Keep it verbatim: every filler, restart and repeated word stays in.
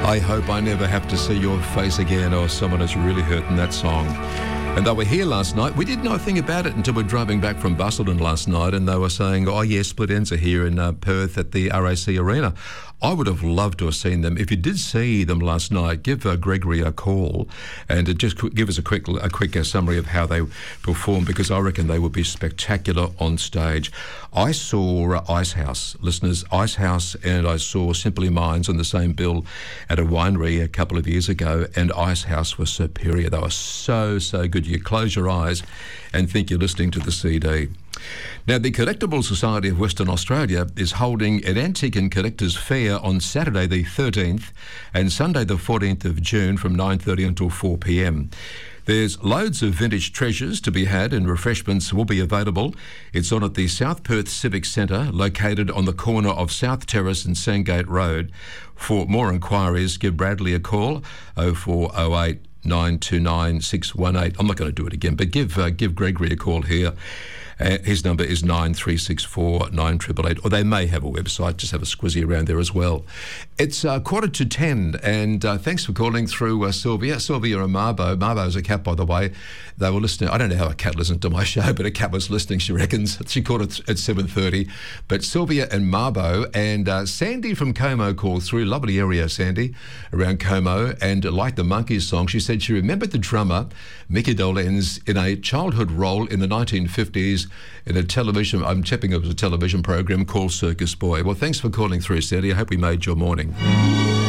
I hope I never have to see your face again. Or someone has really hurt in that song. And they were here last night. We didn't know a thing about it until we were driving back from Busselton last night, and they were saying, oh, yes, Split Enz are here in uh, Perth at the R A C Arena. I would have loved to have seen them. If you did see them last night, give uh, Gregory a call and uh, just give us a quick a quick uh, summary of how they performed, because I reckon they would be spectacular on stage. I saw uh, Icehouse, listeners, Icehouse, and I saw Simply Minds on the same bill at a winery a couple of years ago, and Icehouse was superior. They were so, so good. You close your eyes and think you're listening to the C D. Now, the Collectible Society of Western Australia is holding an Antique and Collectors Fair on Saturday the thirteenth and Sunday the fourteenth of June from nine thirty until four p m. There's loads of vintage treasures to be had and refreshments will be available. It's on at the South Perth Civic Centre, located on the corner of South Terrace and Sandgate Road. For more inquiries, give Bradley a call, oh four oh eight, nine two nine, six one eight. I'm not going to do it again, but give uh, give Gregory a call here. Uh, his number is nine three six four, nine eight eight eight, or they may have a website. Just have a squizzy around there as well. It's uh, quarter to ten, and uh, thanks for calling through uh, Sylvia. Sylvia and Marbo. Marbo's a cat, by the way. They were listening. I don't know how a cat listens to my show, but a cat was listening, she reckons. She called it at seven thirty. But Sylvia and Marbo and uh, Sandy from Como called through. Lovely area, Sandy, around Como, and liked the Monkeys song. She said she remembered the drummer, Mickey Dolenz, in a childhood role in the nineteen fifties in a television, I'm tipping it was a television program called Circus Boy. Well, thanks for calling through, Sandy. I hope we made your morning.